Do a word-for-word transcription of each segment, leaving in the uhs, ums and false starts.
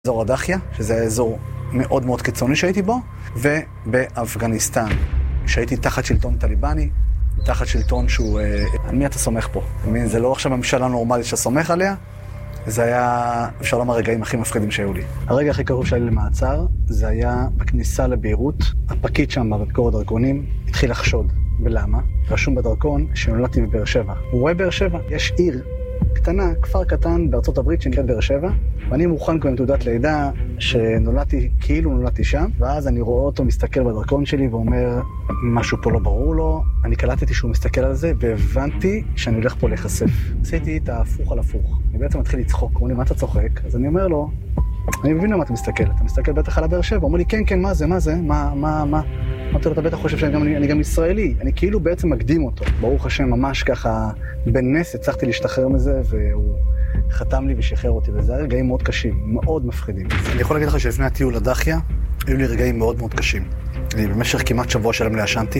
אזור הדחיה, שזה האזור מאוד מאוד קיצוני שהייתי בו, ובאפגניסטן, שהייתי תחת שלטון טליבני, תחת שלטון שהוא... על מי אתה סומך פה? זה לא עכשיו הממשלה נורמלית שאתה סומך עליה, זה היה, אפשר לומר, הרגעים הכי מפחידים שהיו לי. הרגע הכי קרוב שלי למעצר, זה היה בכניסה לביירות. הפקיד שם בביקור הדרכונים התחיל לחשוד. ולמה? רשום בדרכון שנולדתי בבאר שבע. הוא רואה באר שבע, יש עיר קטנה, כפר קטן בארצות הברית שנקראת באר שבע, ואני מוכן כבר עם תעודת לידה שנולדתי, כאילו נולדתי שם, ואז אני רואה אותו מסתכל בדרכון שלי ואומר, משהו פה לא ברור לו. אני קלטתי שהוא מסתכל על זה, והבנתי שאני הולך פה להיחשף. עשיתי את ההפוך על הפוך. אני בעצם מתחיל לצחוק, הוא אומר לי, מה אתה צוחק? אז אני אומר לו, אני מבין למה אתה מסתכל, אתה מסתכל בטח על הבאר שבע. הוא אומר לי, כן, כן, מה זה, מה זה, מה, מה, מה? אמרתי לו, אתה בטח חושב שאני גם, אני גם ישראלי. אני כאילו בעצם מקדים אותו. ברוך השם, ממש ככה, בנס הצלחתי להשתחרר מזה, והוא חתם לי ושחרר אותי, וזה היה רגעים מאוד קשים, מאוד מפחידים. אני יכול להגיד לך שלפני הטיול לדחיה, היו לי רגעים מאוד מאוד קשים. אני במשך כמעט שבוע שלם לא ישנתי.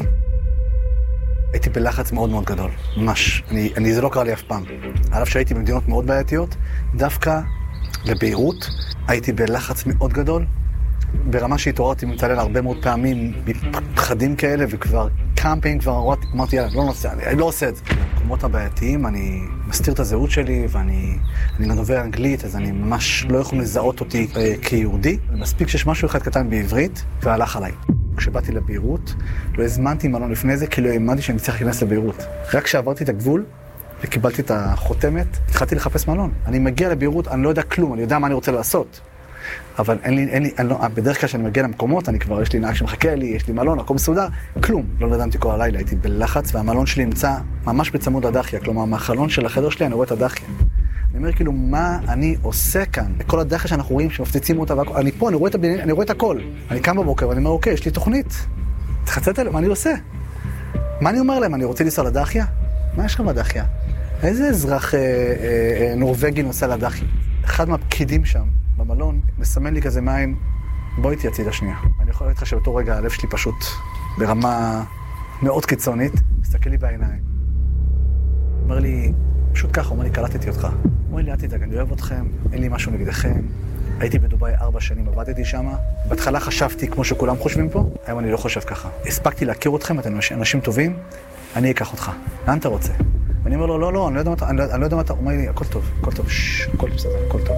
הייתי בלחץ מאוד מאוד גדול, ממש. אני, אני, זה לא קרה לי אף פעם. עליו שהייתי במדינות מאוד בעייתיות, דווקא לביירות, הייתי בלחץ מאוד גדול, ברמה שהתעוררתי מצטלל הרבה מאוד פעמים, פחדים כאלה, וכבר קמפיין, כבר אמרתי, יאללה, לא נוסע, אני לא עושה את זה. במקומות הבעייתיים, אני מסתיר את הזהות שלי, ואני אני מדובר אנגלית, אז אני ממש לא יכול לזהות אותי אה, כיהודי. מספיק שיש משהו אחד קטן בעברית, והלך עליי. כשבאתי לביירות, לא הזמנתי מלון לפני זה, כי לא האמנתי שאני צריך להיכנס לביירות. רק כשעברתי את הגבול, וקיבלתי את החותמת, התחלתי לחפש מלון. אני מגיע לביירות, אני לא יודע כלום, אני יודע מה אני רוצה לעשות. אבל אין לי, אין לי, אני לא, בדרך כלל שאני מגיע למקומות, אני כבר, יש לי נהג שמחכה לי, יש לי מלון, הכל מסודר, כלום. לא נדמתי כל הלילה, הייתי בלחץ, והמלון שלי נמצא ממש בצמוד לדחיה, כלומר, מהחלון של החדר שלי אני רואה את הדחיה. אני אומר, כאילו, מה אני עושה כאן? כל הדחיה שאנחנו רואים, שמפציצים אותה, והכל, אני פה, אני רואה את הבניין, אני רואה את הכל. אני קם בבוקר, ואני אומר, אוקיי, יש לי תוכנית. תחצאת אליהם, מה אני עושה? מה אני אומר להם? אני רוצה לנסוע לדחיה? מה יש לך בדחיה? איזה אזרח אה, אה, נורווגי נוסע לדחיה? אחד מהפקידים שם, במלון, מסמן לי כזה מים, בוא איתי הצידה שנייה. אני יכול להגיד לך שבאותו רגע הלב שלי פשוט ברמה מאוד קיצונית, מסתכל לי בעיניים. אומר לי, פשוט ככה, אומר לי, קלטתי אותך. אומר לי, אל תדאג, אני אוהב אתכם, אין לי משהו נגדכם. הייתי בדובאי ארבע שנים, עבדתי שם. בהתחלה חשבתי כמו שכולם חושבים פה, היום אני לא חושב ככה. הספקתי להכיר אתכם, אתם אנשים טובים, אני אקח אותך. לאן אתה רוצה? ואני אומר לו, לא, לא, אני לא יודע מה אתה, אני לא יודע מה אתה, הוא אומר לי, הכל טוב, הכל טוב, ששש, הכל בסדר, הכל טוב.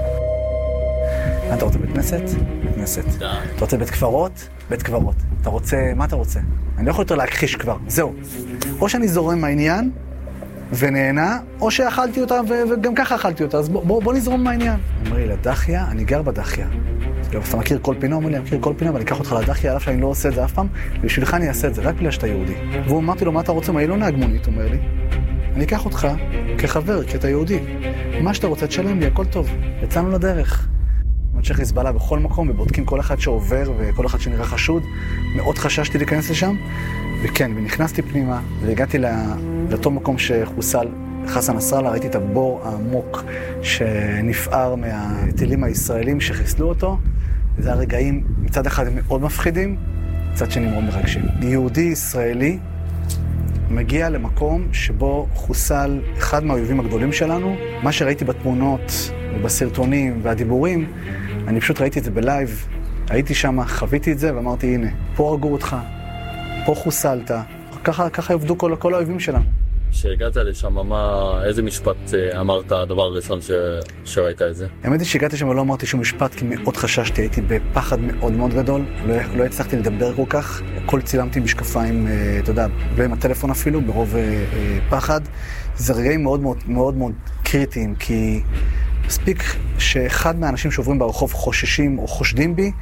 אתה רוצה בית כנסת? בית כנסת. אתה רוצה בית קברות? בית קברות. אתה רוצה, מה אתה רוצה? אני לא יכול יותר להכחיש כבר, זהו. או שאני זורם מהעניין ונהנה, או שאכלתי אותה וגם ככה אכלתי אותה, אז בוא, בוא, בוא נזרום מהעניין. הוא אומר לי, לדחיה, אני גר בדחיה. אתה מכיר כל פינה? הוא אומר לי, אני מכיר כל פינה, ואני אקח אותך לדחיה, עליו שאני לא עושה את זה אף פעם, ובשבילך אני אעשה את זה, רק בגלל שאתה יהודי. והוא אמרתי לו, מה אתה רוצה? מה, היא לא נהג מונית, אומר לי. אני אקח אותך כחבר, כי אתה יהודי. מה שאתה רוצה, תשלם לי, הכל טוב. יצאנו לדרך. אנשי חיזבאללה בכל מקום, ובודקים כל אחד שעובר, וכל אחד שנראה חשוד. מאוד חששתי להיכנס לשם, וכן, ונכנסתי פנימה, והגעתי לאותו מקום שחוסל חסן נסראללה, ראיתי את הבור העמוק שנפער מהטילים הישראלים שחיסלו אותו. וזה הרגעים מצד אחד מאוד מפחידים, מצד שני מאוד מרגשים. יהודי ישראלי מגיע למקום שבו חוסל אחד מהאויבים הגדולים שלנו. מה שראיתי בתמונות ובסרטונים והדיבורים, אני פשוט ראיתי את זה בלייב, הייתי שם, חוויתי את זה ואמרתי, הנה, פה הרגו אותך, פה חוסלת, ככה, ככה יעבדו כל, כל האויבים שלנו. כשהגעת לשם, מה, איזה משפט אמרת הדבר הראשון ש... שראית את זה? האמת היא שהגעתי שם ולא אמרתי שום משפט, כי מאוד חששתי, הייתי בפחד מאוד מאוד גדול, לא, לא הצלחתי לדבר כל כך, הכל צילמתי משקפיים, אתה יודע, לא עם הטלפון אפילו, ברוב פחד. זה רגעים מאוד מאוד מאוד מאוד קריטיים, כי מספיק שאחד מהאנשים שעוברים ברחוב חוששים או חושדים בי,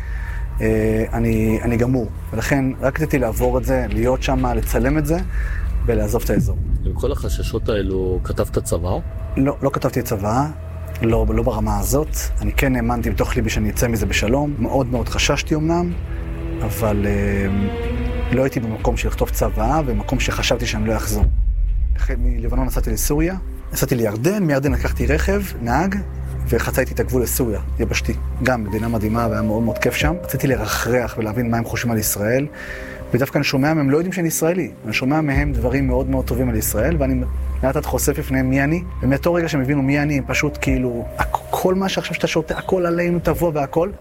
אני, אני גמור. ולכן רק רציתי לעבור את זה, להיות שם, לצלם את זה, ולעזוב את האזור. עם כל החששות האלו, כתבת צבא? לא, לא כתבתי צבא, לא, לא ברמה הזאת. אני כן האמנתי בתוך ליבי שאני אצא מזה בשלום. מאוד מאוד חששתי אמנם, אבל אה, לא הייתי במקום של לכתוב צבא, במקום שחשבתי שאני לא אחזור. מלבנון נסעתי לסוריה, נסעתי לירדן, מירדן לקחתי רכב, נהג, וחצאתי את הגבול לסוריה, יבשתי. גם מדינה מדהימה, והיה מאוד מאוד כיף שם. רציתי לרחרח ולהבין מה הם חושבים על ישראל. ודווקא אני שומע מהם, לא יודעים שאני ישראלי. אני שומע מהם דברים מאוד מאוד טובים על ישראל, ואני לאט לאט חושף לפניהם מי אני. ומאותו רגע שהם הבינו מי אני, הם פשוט כאילו, כל מה שעכשיו שאתה שותה, הכל עלינו תבוא והכל.